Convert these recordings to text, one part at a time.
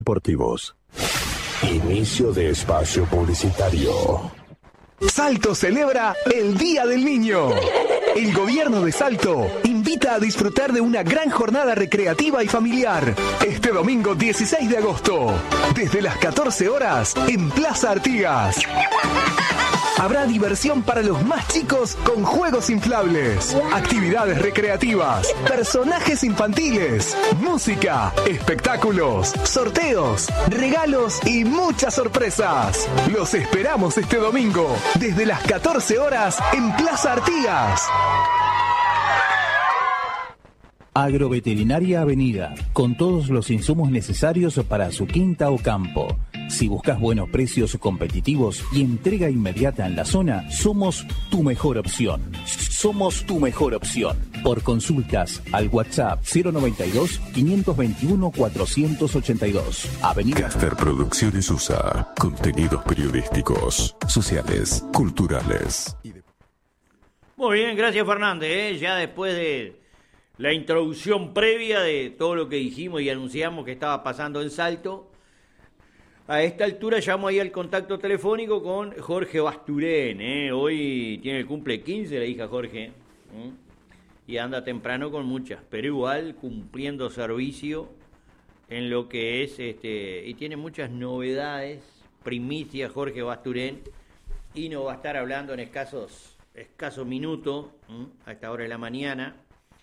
Deportivos. Inicio de espacio publicitario. Salto celebra el Día del Niño. El gobierno de Salto invita a disfrutar de una gran jornada recreativa y familiar este domingo 16 de agosto, desde las 14 horas en Plaza Artigas. Habrá diversión para los más chicos con juegos inflables, actividades recreativas, personajes infantiles, música, espectáculos, sorteos, regalos y muchas sorpresas. Los esperamos este domingo desde las 14 horas en Plaza Artigas. Agroveterinaria Avenida, con todos los insumos necesarios para su quinta o campo. Si buscas buenos precios competitivos y entrega inmediata en la zona, somos tu mejor opción. Somos tu mejor opción. Por consultas al WhatsApp 092-521-482. Avenida Caster Producciones USA. Contenidos periodísticos, sociales, culturales. Muy bien, gracias Fernández. Ya después de la introducción previa de todo lo que dijimos y anunciamos que estaba pasando en Salto, a esta altura llamo ahí al contacto telefónico con Jorge Basturén. Hoy tiene el cumple 15 la hija Jorge. Y anda temprano con muchas, pero igual cumpliendo servicio en lo que es, y tiene muchas novedades, primicias Jorge Basturén, y nos va a estar hablando en escasos minutos, a esta hora de la mañana.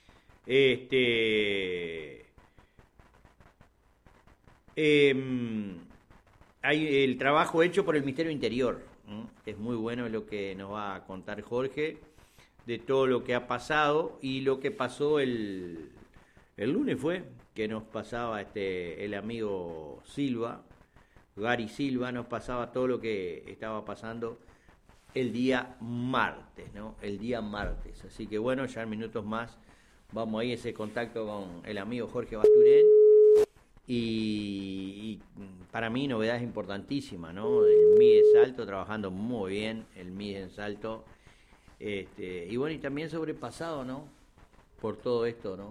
Hay el trabajo hecho por el Ministerio Interior. Es muy bueno lo que nos va a contar Jorge, de todo lo que ha pasado y lo que pasó el lunes fue, que nos pasaba el amigo Silva, Gary Silva, nos pasaba todo lo que estaba pasando el día martes, ¿no? El día martes. Así que bueno, ya en minutos más vamos ahí a ese contacto con el amigo Jorge Basturén. Y para mí novedades importantísimas, ¿no? El MIDE Salto trabajando muy bien, el MIDE en Salto. Y bueno, y también sobrepasado, ¿no? Por todo esto, ¿no?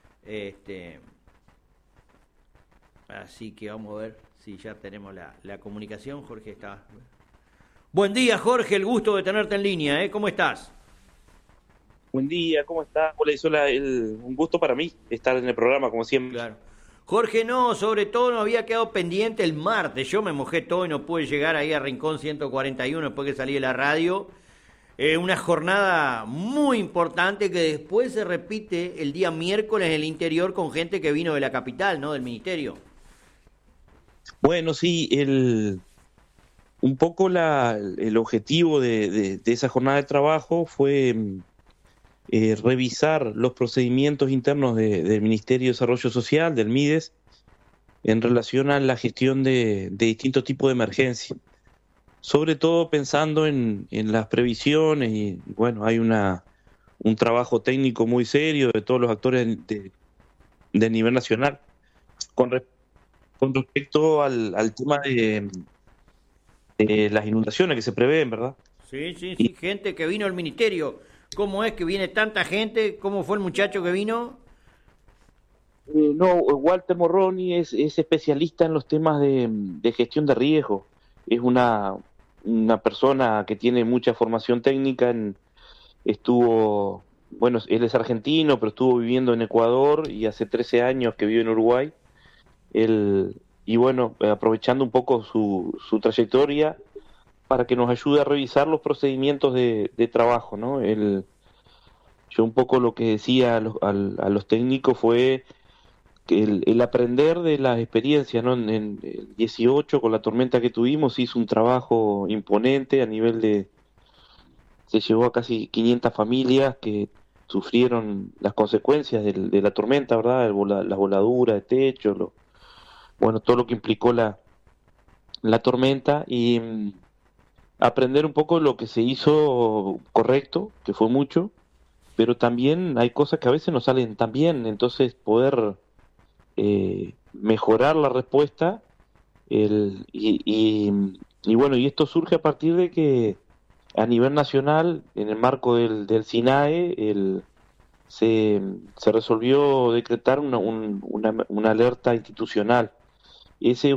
Así que vamos a ver si ya tenemos la comunicación. Jorge está. Buen día, Jorge, el gusto de tenerte en línea, ¿eh? ¿Cómo estás? Buen día, ¿cómo estás? Hola, un gusto para mí estar en el programa, como siempre. Claro. Jorge, no, sobre todo nos había quedado pendiente el martes. Yo me mojé todo y no pude llegar ahí a Rincón 141 después que salí de la radio. Una jornada muy importante que después se repite el día miércoles en el interior con gente que vino de la capital, ¿no? Del ministerio. Bueno, sí, un poco el objetivo de esa jornada de trabajo fue revisar los procedimientos internos del Ministerio de Desarrollo Social, del MIDES, en relación a la gestión de distintos tipos de emergencia. Sobre todo pensando en las previsiones y, bueno, hay un trabajo técnico muy serio de todos los actores de nivel nacional. Con respecto al tema de las inundaciones que se prevén, ¿verdad? Sí, gente que vino al ministerio. ¿Cómo es que viene tanta gente? ¿Cómo fue el muchacho que vino? No, Walter Morroni es especialista en los temas de gestión de riesgo. Es una persona que tiene mucha formación técnica. Bueno, él es argentino, pero estuvo viviendo en Ecuador y hace 13 años que vive en Uruguay. Y bueno, aprovechando un poco su trayectoria para que nos ayude a revisar los procedimientos de trabajo, ¿no? Yo un poco lo que decía a los técnicos fue que el aprender de las experiencias, ¿no? En el 18, con la tormenta que tuvimos, hizo un trabajo imponente a nivel se llevó a casi 500 familias que sufrieron las consecuencias de la tormenta, ¿verdad? La voladura de techo, bueno, todo lo que implicó la tormenta, y aprender un poco lo que se hizo correcto, que fue mucho, pero también hay cosas que a veces no salen tan bien, entonces poder mejorar la respuesta, y bueno, y esto surge a partir de que a nivel nacional, en el marco del SINAE, se resolvió decretar una alerta institucional ese